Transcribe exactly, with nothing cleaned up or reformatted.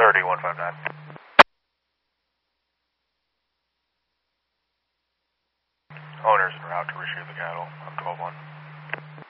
thirty, one five nine. Owners en route to retrieve the cattle. I'm twelve one.